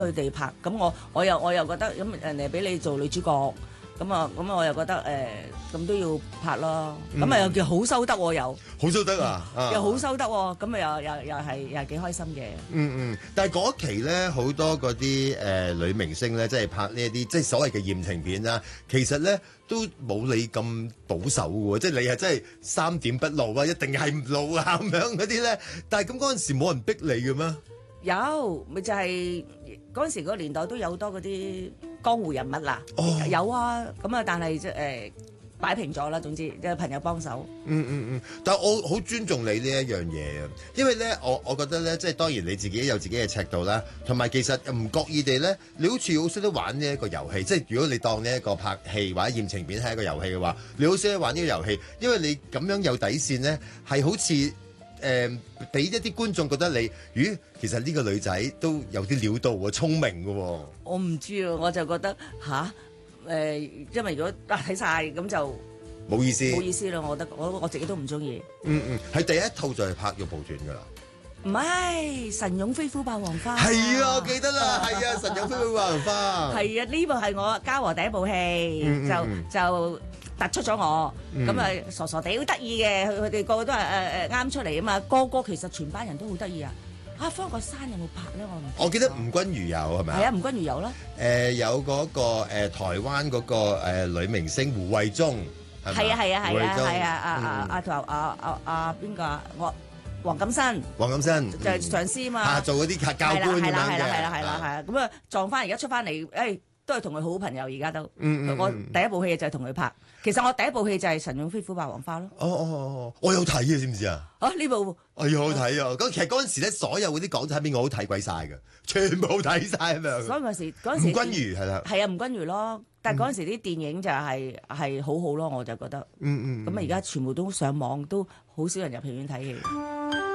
佢哋拍，咁我又覺得咁人哋俾你做女主角，咁我又覺得咁都要拍咯，咁又叫好收得喎又。 好收得啊！ 又好收得喎，咁啊又係幾開心嘅。 但係嗰期咧好多嗰啲女明星咧，即係拍呢一啲即係所謂嘅艷情片啦，其實咧都冇你咁保守嘅喎，即係你係真係3點不露啊，一定係唔露啊咁樣嗰啲咧。但係咁嗰陣時冇人逼你嘅咩？ 有，咪就係嗰陣時個年代都有好多嗰啲江湖人物啦。有啊，咁啊，但係擺平咗啦。總之有朋友幫手。 但係我好尊重你呢一樣嘢啊，因為咧我覺得咧，即係當然你自己有自己嘅尺度啦，同埋其實唔覺意地咧，你好似好識得玩呢一個遊戲。即係如果你當呢一個拍戲或者艷情片係一個遊戲嘅話，你好識得玩呢個遊戲，因為你咁樣有底線咧，係好似俾一啲觀眾覺得你，咦，其實呢個女仔都有啲料到喎，聰明嘅喎。 我唔知啊，我就覺得因為如果睇晒咁就冇意思， 冇意思啦。我覺得我自己都唔中意。 係第一套就係拍玉蒲團㗎啦。 唔係神勇飛虎霸王花。 係啊，我記得啦，係啊，神勇飛虎霸王花。 係啊，呢部係我嘉禾第一部戲，就突出咗我，咁啊傻傻地好得意嘅，佢哋個個都係啱出嚟啊嘛，個個其實全班人都好得意啊！方國山有冇拍咧？ 我記得吳君如有係咪啊？ 係啊，吳君如有啦。 有嗰個台灣嗰個女明星胡慧中係咪？ 係啊，邊個啊？黃錦燊就係上司啊嘛， 做嗰啲教官咁樣嘅。 係啦，咁啊撞翻而家出翻嚟，都係同佢好朋友，而家都。我第一部戲就係同佢拍。其實我第一部戲就係《神勇飛虎霸王花》咯。 我有睇嘅，知唔知啊？ 呢部我有睇啊！其實嗰陣時咧，所有嗰啲港產片我都睇鬼晒嘅，全部睇晒咁樣。 所以嗰陣時吳君如係啦， 係啊，吳君如咯。但係嗰陣時啲電影就係好好咯，我就覺得。咁啊，而家全部都上網，都好少人入戲院睇戲。